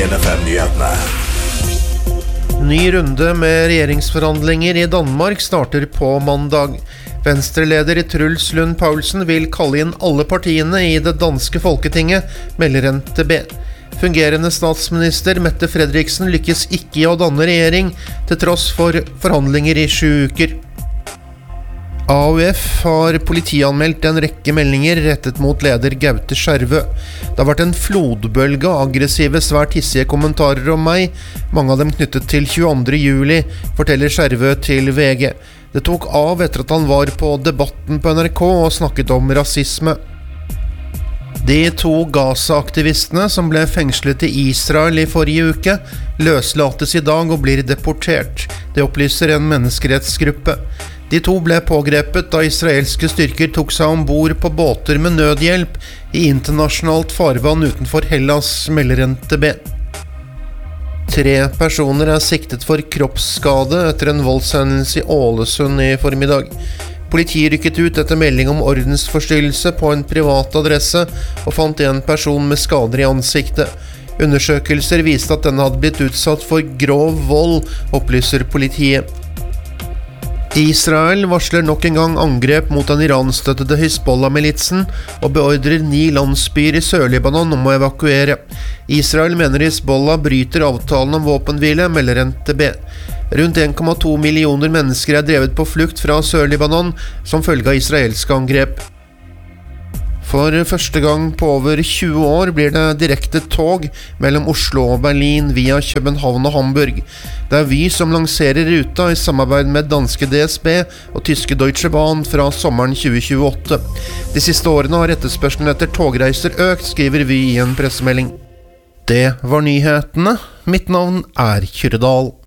1FM-nyhetene. Ny runde med regjeringsforhandlinger i Danmark starter på mandag. Venstreleder Truls Lund Poulsen vil kalle inn alle partiene i det danske folketinget, melder NTB. Fungerende statsminister Mette Frederiksen lykkes ikke i å danne regjering, til tross for forhandlinger i 7 uker. AUF har politianmeldt en rekke meldinger rettet mot leder Gaute Skjervø. Det har vært en flodbølge av aggressive, svært hissige kommentarer om meg, mange av dem knyttet til 22. juli, forteller Skjervø til VG. Det tok av etter at han var på Debatten på NRK og snakket om rasisme. De 2 Gaza-aktivistene som ble fengslet i Israel i forrige uke, løslates i dag og blir deportert. Det opplyser en menneskerettsgruppe. De 2 ble pågrepet da israelske styrker tok seg ombord på båter med nødhjelp i internasjonalt farvann utenfor Hellas, melder NTB. 3 personer er siktet for kroppsskade etter en voldshendelse i Ålesund i formiddag. Politiet rykket ut etter melding om ordensforstyrrelse på en privat adresse og fant en person med skader i ansiktet. Undersøkelser viste at denne hadde blitt utsatt for grov vold, opplyser politiet. Israel varsler nok en gang angrep mot den iranstøttede Hizbollah-militsen og beordrer 9 landsbyer i Sør-Libanon om å evakuere. Israel mener Hizbollah bryter avtalen om våpenhvile, melder NTB. Rundt 1,2 millioner mennesker er drevet på flukt fra Sør-Libanon som følge av israelske angrep. For første gang på over 20 år blir det direkte tog mellom Oslo og Berlin via København og Hamburg. Det er Vy som lanserer ruta i samarbeid med danske DSB og tyske Deutsche Bahn fra sommeren 2028. De siste årene har etterspørselen etter togreiser økt, skriver Vy i en pressemelding. Det var nyhetene. Mitt navn er Kyrre Dahl.